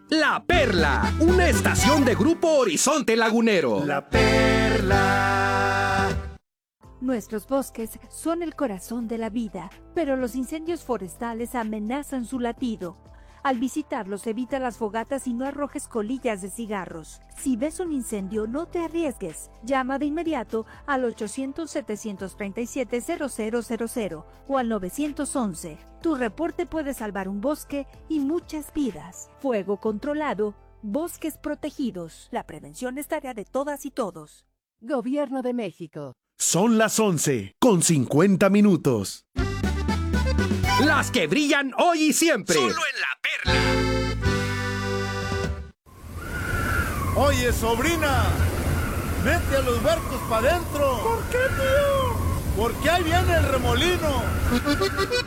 La Perla, una estación de Grupo Horizonte Lagunero. La Perla. Nuestros bosques son el corazón de la vida, pero los incendios forestales amenazan su latido. Al visitarlos, evita las fogatas y no arrojes colillas de cigarros. Si ves un incendio, no te arriesgues. Llama de inmediato al 800-737-0000 o al 911. Tu reporte puede salvar un bosque y muchas vidas. Fuego controlado, bosques protegidos. La prevención es tarea de todas y todos. Gobierno de México. Son las 11:50. Las que brillan hoy y siempre. Solo en La Perla. Oye, sobrina, vete a los barcos para adentro. ¿Por qué, tío? Porque ahí viene el remolino.